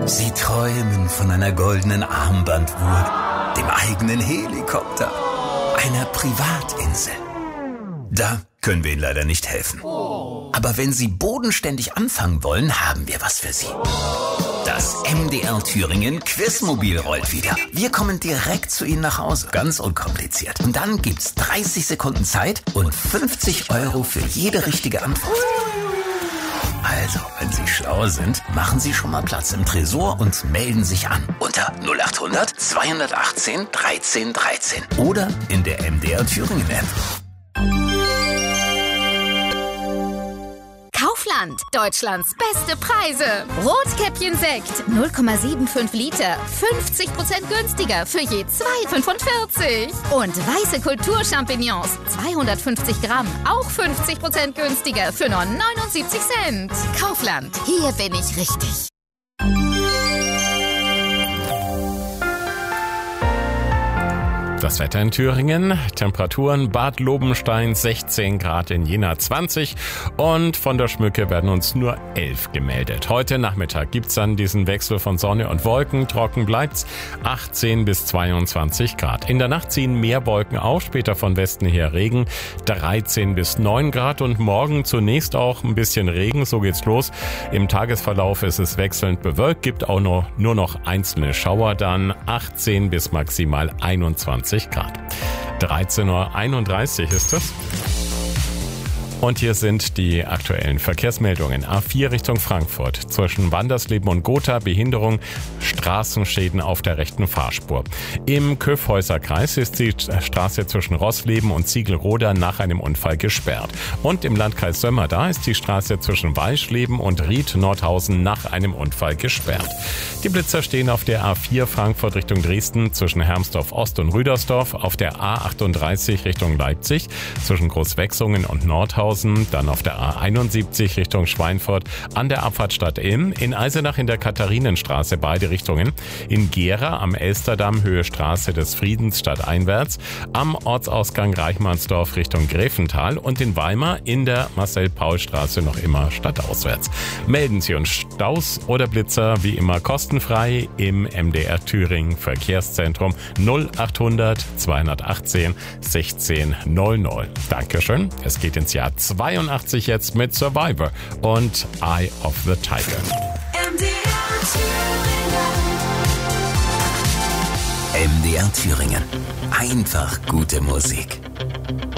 Sie träumen von einer goldenen Armbanduhr, dem eigenen Helikopter, einer Privatinsel. Da können wir Ihnen leider nicht helfen. Aber wenn Sie bodenständig anfangen wollen, haben wir was für Sie. Das MDR Thüringen Quizmobil rollt wieder. Wir kommen direkt zu Ihnen nach Hause. Ganz unkompliziert. Und dann gibt's 30 Sekunden Zeit und 50 € für jede richtige Antwort. Also, wenn Sie schlau sind, machen Sie schon mal Platz im Tresor und melden sich an. Unter 0800 218 1313 oder in der MDR Thüringen App. Kaufland, Deutschlands beste Preise. Rotkäppchen Sekt, 0,75 Liter, 50% günstiger für je 2,45. Und weiße Kulturchampignons, 250 Gramm, auch 50% günstiger für nur 79 Cent. Kaufland, hier bin ich richtig. Das Wetter in Thüringen, Temperaturen Bad Lobenstein 16 Grad, in Jena 20 und von der Schmücke werden uns nur 11 gemeldet. Heute Nachmittag gibt's dann diesen Wechsel von Sonne und Wolken, trocken bleibt's 18 bis 22 Grad. In der Nacht ziehen mehr Wolken auf, später von Westen her Regen, 13 bis 9 Grad und morgen zunächst auch ein bisschen Regen, so geht's los. Im Tagesverlauf ist es wechselnd bewölkt, gibt auch nur noch einzelne Schauer, dann 18 bis maximal 21 Grad. 13:31 Uhr ist es. Und hier sind die aktuellen Verkehrsmeldungen. A4 Richtung Frankfurt. Zwischen Wandersleben und Gotha Behinderung, Straßenschäden auf der rechten Fahrspur. Im Köfhäuserkreis ist die Straße zwischen Rossleben und Ziegelroda nach einem Unfall gesperrt. Und im Landkreis Sömmerda ist die Straße zwischen Walschleben und Ried-Nordhausen nach einem Unfall gesperrt. Die Blitzer stehen auf der A4 Frankfurt Richtung Dresden zwischen Hermsdorf Ost und Rüdersdorf, auf der A38 Richtung Leipzig zwischen Großwechsungen und Nordhausen, dann auf der A71 Richtung Schweinfurt an der Abfahrtstadt Ilm, in Eisenach in der Katharinenstraße beide Richtungen, in Gera am Elsterdamm Höhe Straße des Friedens stadteinwärts, am Ortsausgang Reichmannsdorf Richtung Gräfental und in Weimar in der Marcel-Paul-Straße noch immer stadtauswärts. Melden Sie uns Staus oder Blitzer wie immer kostenfrei im MDR Thüringen Verkehrszentrum 0800 218 1600. Dankeschön. Es geht ins Jahr 82 jetzt mit Survivor und Eye of the Tiger. MDR Thüringen. Einfach gute Musik.